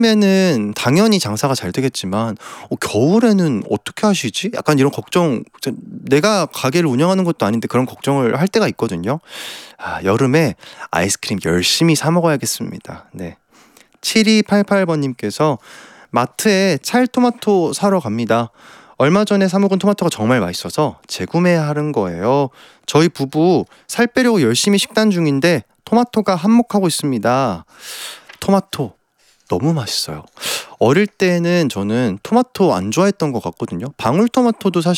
여름에는 당연히 장사가 잘 되겠지만 겨울에는 어떻게 하시지? 약간 이런 걱정, 내가 가게를 운영하는 것도 아닌데 그런 걱정을 할 때가 있거든요. 여름에 아이스크림 열심히 사 먹어야겠습니다. 네. 7288번님께서 마트에 찰토마토 사러 갑니다. 얼마 전에 사 먹은 토마토가 정말 맛있어서 재구매하는 거예요. 저희 부부 살 빼려고 열심히 식단 중인데 토마토가 한몫하고 있습니다. 토마토 너무 맛있어요. 어릴 때는 저는 토마토 안 좋아했던 것 같거든요. 방울토마토도 사실